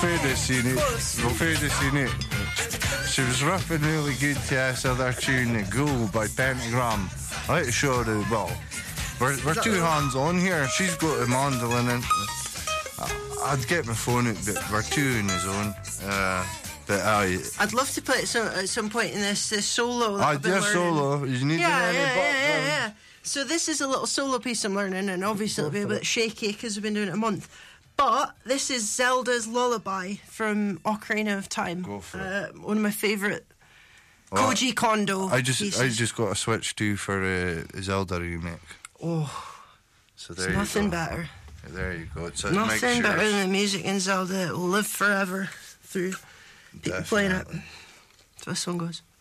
fairly seen it. We'll fairly seen it. She was riffing really good to this other tune, Ghoul by Pentagram. I like to show her, well, we're two hands on here. She's got a mandolin and I'd get my phone out, but we're two in the zone. But I'd love to play it at some point in this solo. I do solo. You need to learn yeah. So this is a little solo piece I'm learning, and obviously it'll be a bit shaky because we've been doing it a month. But this is Zelda's Lullaby from Ocarina of Time. Go for it. One of my favourite Koji Kondo pieces. I just got a Switch 2 for a Zelda remake. Oh, so there it's nothing you go. better. There you go. It's nothing better than the music in Zelda. It will live forever through people playing it. So this one goes.